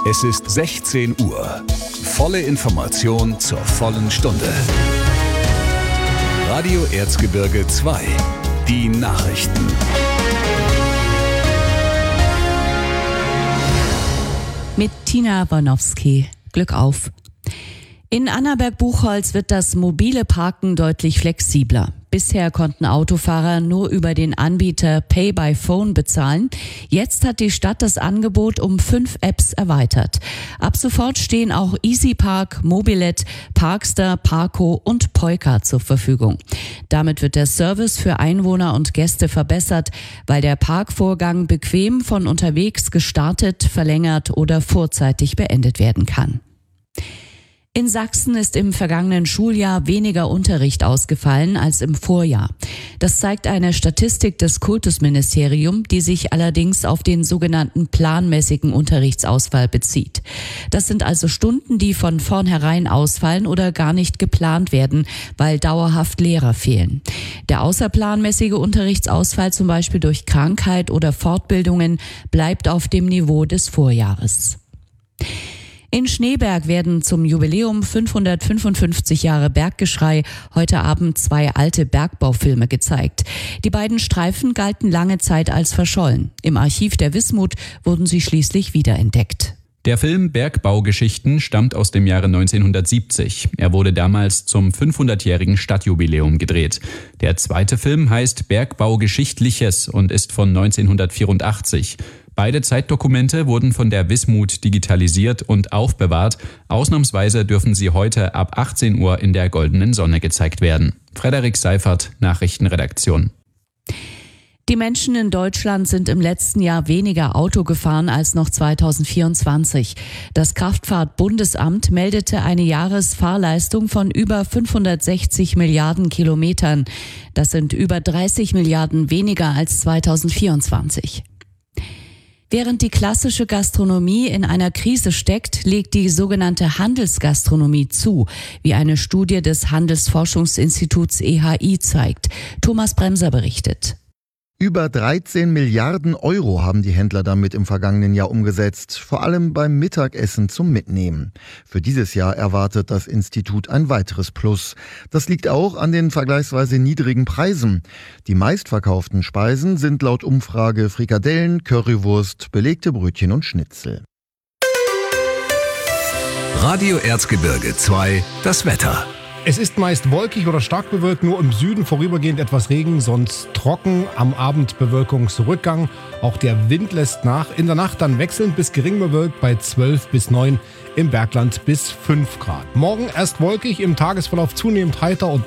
Es ist 16 Uhr. Volle Information zur vollen Stunde. Radio Erzgebirge 2. Die Nachrichten. Mit Tina Warnowski. Glück auf. In Annaberg-Buchholz wird das mobile Parken deutlich flexibler. Bisher konnten Autofahrer nur über den Anbieter Pay by Phone bezahlen. Jetzt hat die Stadt das Angebot um 5 Apps erweitert. Ab sofort stehen auch EasyPark, Mobilet, Parkster, Parco und Polka zur Verfügung. Damit wird der Service für Einwohner und Gäste verbessert, weil der Parkvorgang bequem von unterwegs gestartet, verlängert oder vorzeitig beendet werden kann. In Sachsen ist im vergangenen Schuljahr weniger Unterricht ausgefallen als im Vorjahr. Das zeigt eine Statistik des Kultusministeriums, die sich allerdings auf den sogenannten planmäßigen Unterrichtsausfall bezieht. Das sind also Stunden, die von vornherein ausfallen oder gar nicht geplant werden, weil dauerhaft Lehrer fehlen. Der außerplanmäßige Unterrichtsausfall, zum Beispiel durch Krankheit oder Fortbildungen, bleibt auf dem Niveau des Vorjahres. In Schneeberg werden zum Jubiläum 555 Jahre Berggeschrei heute Abend 2 alte Bergbaufilme gezeigt. Die beiden Streifen galten lange Zeit als verschollen. Im Archiv der Wismut wurden sie schließlich wiederentdeckt. Der Film Bergbaugeschichten stammt aus dem Jahre 1970. Er wurde damals zum 500-jährigen Stadtjubiläum gedreht. Der zweite Film heißt Bergbaugeschichtliches und ist von 1984. Beide Zeitdokumente wurden von der Wismut digitalisiert und aufbewahrt. Ausnahmsweise dürfen sie heute ab 18 Uhr in der Goldenen Sonne gezeigt werden. Frederik Seifert, Nachrichtenredaktion. Die Menschen in Deutschland sind im letzten Jahr weniger Auto gefahren als noch 2024. Das Kraftfahrtbundesamt meldete eine Jahresfahrleistung von über 560 Milliarden Kilometern. Das sind über 30 Milliarden weniger als 2024. Während die klassische Gastronomie in einer Krise steckt, legt die sogenannte Handelsgastronomie zu, wie eine Studie des Handelsforschungsinstituts EHI zeigt. Thomas Bremser berichtet. Über 13 Milliarden Euro haben die Händler damit im vergangenen Jahr umgesetzt, vor allem beim Mittagessen zum Mitnehmen. Für dieses Jahr erwartet das Institut ein weiteres Plus. Das liegt auch an den vergleichsweise niedrigen Preisen. Die meistverkauften Speisen sind laut Umfrage Frikadellen, Currywurst, belegte Brötchen und Schnitzel. Radio Erzgebirge 2. Das Wetter. Es ist meist wolkig oder stark bewölkt, nur im Süden vorübergehend etwas Regen, sonst trocken, am Abend Bewölkungsrückgang. Auch der Wind lässt nach, in der Nacht dann wechselnd bis gering bewölkt bei 12 bis 9, im Bergland bis 5 Grad. Morgen erst wolkig, im Tagesverlauf zunehmend heiter und